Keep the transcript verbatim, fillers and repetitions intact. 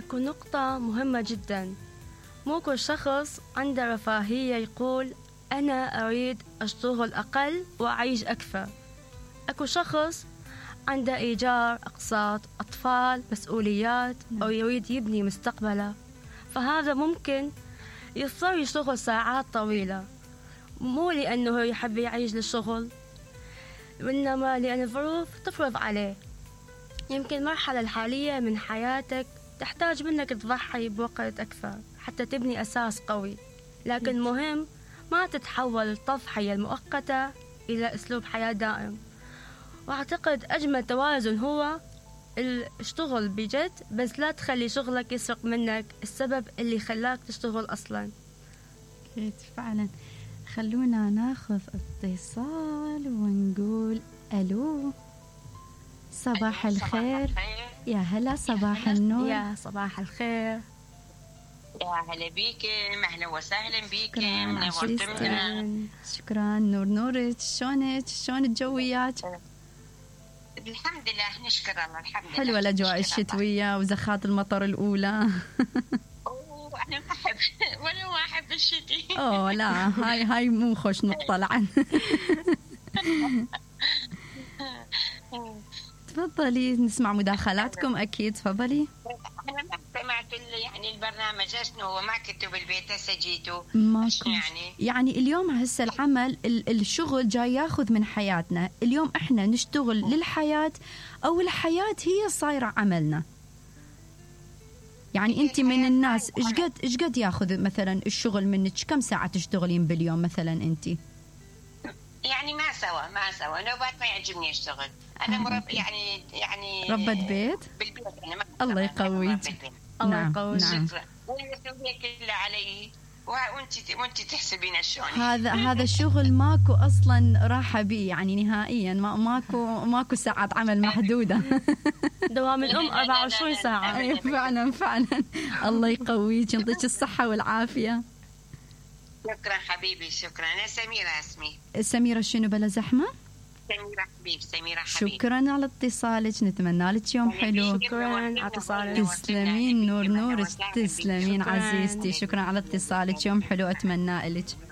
أكو نقطة مهمة جدا، مو كل شخص عنده رفاهية يقول أنا أريد أشتغل أقل وأعيش أكثر. أكو شخص عنده إيجار، أقساط، أطفال، مسؤوليات، أو يريد يبني مستقبله، فهذا ممكن يضطر يشتغل ساعات طويلة، مو لأنه يحب يعيش للشغل، وإنما لأن الظروف تفرض عليه. يمكن المرحلة الحالية من حياتك تحتاج منك تضحي بوقت أكثر حتى تبني أساس قوي، لكن مهم ما تتحول التضحية المؤقتة إلى أسلوب حياة دائم. وأعتقد أجمل توازن هو الاشتغل بجد، بس لا تخلي شغلك يسرق منك السبب اللي خلاك تشتغل أصلا. فعلا. خلونا ناخذ اتصال ونقول ألو. صباح الخير. يا هلا، صباح النور. يا صباح الخير. يا هلا بيكم، أهلا وسهلا بيكم، نورتمنا. شكرا. نور نورك، شلونك؟ شلون الجويات؟ الحمد لله، نشكر الله، الحمد لله. حلوة الأجواء الشتوية وزخات المطر الأولى. أوه أنا ما أحب ولا ما أحب الشتي. أوه لا، هاي هاي مو خوش نقطة لعن. تفضلي نسمع مداخلاتكم. أكيد تفضلي. أنا ما سمعت يعني البرنامج أنه ما كنتوا بالبيت هسه جيتوا. ما يعني يعني اليوم هسه العمل الشغل جاي ياخذ من حياتنا. اليوم إحنا نشتغل للحياة أو الحياة هي صايرة عملنا. يعني أنت من الناس إيش قد إيش قد ياخذ مثلا الشغل منك؟ كم ساعة تشتغلين باليوم مثلا أنت؟ يعني ما سوا ما سوا نوبات ما يعجبني اشتغل. انا مرب يعني يعني ربة بيت بالبيت. أنا ما الله يقويك. الله يقويك. نعم. والمسؤولية كلها علي وانت وانت تحسبين شلون. هذا هذا الشغل ماكو اصلا راحه بيه يعني نهائيا. ما ماكو ماكو ساعات عمل محدوده. دوام الام أربعة وعشرين ساعه. اي فعلا فعلا. الله يقويك، يعطيك الصحه والعافيه. شكرا حبيبي، شكرا. أنا سميرة اسمي. سميرة شنو بلا زحمة؟ سميرة حبيب، سميرة حبيب. شكرا على اتصالك، نتمنى لك يوم حلو. شكرا على اتصالك. تسلمين نور نورك، تسلمين عزيزتي. شكرا على اتصالك، يوم حلو أتمنى لك.